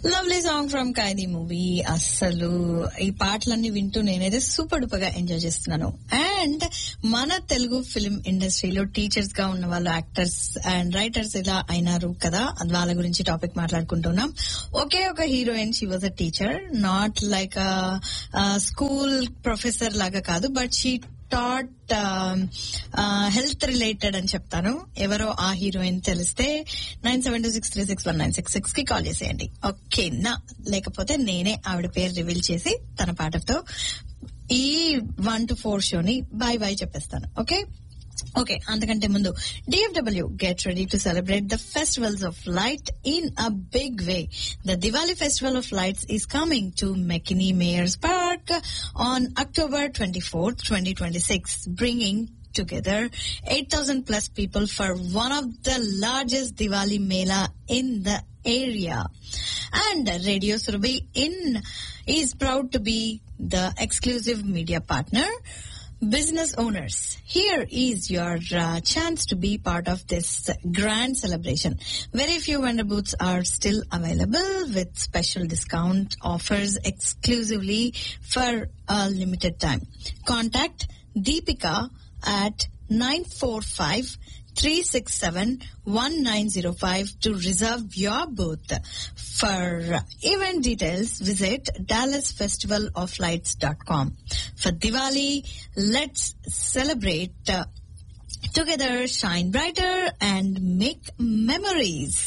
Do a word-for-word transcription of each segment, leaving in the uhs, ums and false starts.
Lovely song from Khaidi movie. అస్సలు ఈ పాటలన్నీ వింటూ నేనైతే సూపర్ డూపర్ గా ఎంజాయ్ చేస్తున్నాను. అండ్ మన తెలుగు ఫిల్మ్ ఇండస్ట్రీలో టీచర్స్ గా ఉన్న వాళ్ళు, యాక్టర్స్ అండ్ రైటర్స్ ఇలా అయినారు కదా, వాళ్ళ గురించి టాపిక్ మాట్లాడుకుంటున్నాం. ఒకే ఒక heroine, she was a teacher, not like school professor లాగా కాదు, but she taught health related అని చెప్తాను. ఎవరో ఆ హీరోయిన్ తెలిస్తే nine seven two six three six one nine six six కి కాల్ చేసేయండి, ఓకేనా? లేకపోతే నేనే ఆవిడ పేరు రివీల్ చేసి తన పాటతో ఈ వన్ టు ఫోర్ షోని బై బై చెప్పేస్తాను. ఓకే ఓకే అంతకంటే ముందు DFW get ready to celebrate the festivals of light in a big way. The Diwali festival of lights is coming to McKinney Mayers park on October twenty fourth twenty twenty six, bringing together eight thousand plus people for one of the largest Diwali Mela in the area. And Radio Surabhi in is proud to be the exclusive media partner. Business owners, here is your uh, chance to be part of this grand celebration. Very few vendor booths are still available with special discount offers exclusively for a limited time. Contact Deepika at nine four five three six seven one nine zero five to reserve your booth. For event details, visit dallas festival of lights dot com. For Diwali, let's celebrate uh, together, shine brighter and make memories.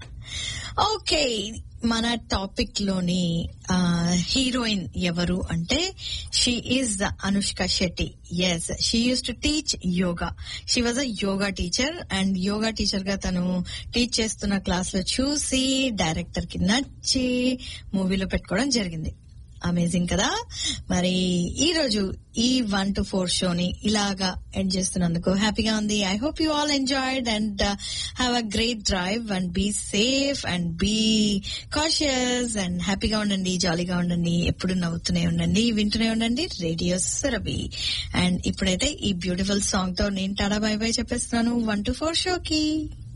Okay, మన topic లోని heroine ఎవరు అంటే, she is Anushka Shetty. Yes, she use to teach yoga. She was a yoga teacher. And yoga teacher గా తను teach చేస్తున్న class లో చూసి director కి నచ్చి మూవీలో పెట్టుకోవడం జరిగింది. అమేజింగ్ కదా. మరి ఈ రోజు ఈ వన్ టు ఫోర్ షోని ఇలాగా ఎండ్ చేస్తున్నందుకు హ్యాపీగా ఉంది. I hope you all enjoyed and have a great drive and be safe and be cautious and హ్యాపీగా ఉండండి, జాలీగా ఉండండి, ఎప్పుడు నవ్వుతూనే ఉండండి, వింటూనే ఉండండి రేడియో సురభి. అండ్ ఇప్పుడైతే ఈ బ్యూటిఫుల్ సాంగ్ తో నేను టాడా బై బై చెప్పేస్తున్నాను వన్ టు ఫోర్ షోకి.